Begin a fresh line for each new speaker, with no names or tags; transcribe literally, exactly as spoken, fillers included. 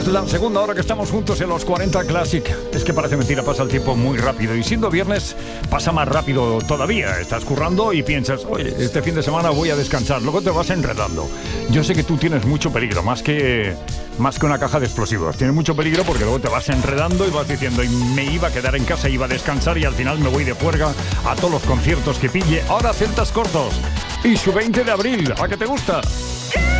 La segunda hora que estamos juntos en los cuarenta Classic. Es que parece mentira, pasa el tiempo muy rápido. Y siendo viernes, pasa más rápido todavía. Estás currando y piensas, oye, este fin de semana voy a descansar. Luego te vas enredando. Yo sé que tú tienes mucho peligro, más que, más que una caja de explosivos. Tienes mucho peligro porque luego te vas enredando y vas diciendo, y me iba a quedar en casa, iba a descansar y al final me voy de juerga a todos los conciertos que pille. Ahora Celtas Cortos y su veinte de abril. ¿A qué te gusta?